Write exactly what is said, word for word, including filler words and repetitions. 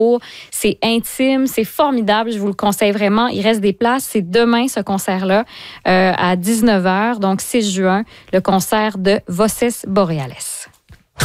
C'est intime, c'est formidable, je vous le conseille vraiment. Il reste des places, c'est demain ce concert-là euh, à dix-neuf heures, donc six juin, le concert de Voces Boreales.